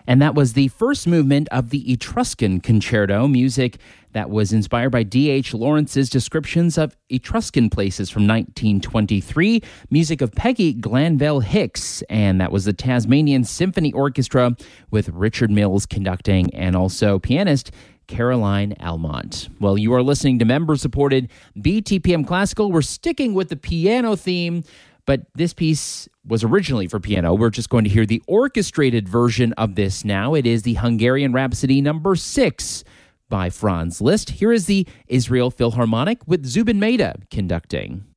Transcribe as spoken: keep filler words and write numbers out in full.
And that was the first movement of the Etruscan Concerto, music that was inspired by D H Lawrence's descriptions of Etruscan places from nineteen twenty-three, music of Peggy Glanville Hicks, and that was the Tasmanian Symphony Orchestra with Richard Mills conducting, and also pianist Caroline Almont. Well, you are listening to member-supported B T P M Classical. We're sticking with the piano theme, but this piece was originally for piano. We're just going to hear the orchestrated version of this now. It is the Hungarian Rhapsody number six by Franz Liszt. Here is the Israel Philharmonic with Zubin Mehta conducting.